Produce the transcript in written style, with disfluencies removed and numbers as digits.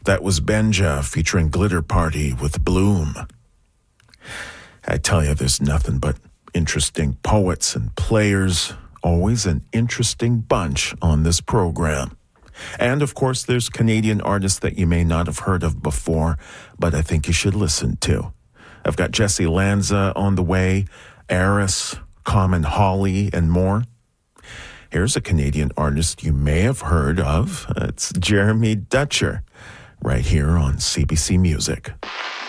That was Benja featuring Glitter Party with Bloom. I tell you, there's nothing but interesting poets and players. Always an interesting bunch on this program. And, of course, there's Canadian artists that you may not have heard of before, but I think you should listen to. I've got Jesse Lanza on the way, Eris, Common Holly, and more. Here's a Canadian artist you may have heard of. It's Jeremy Dutcher, right here on CBC Music.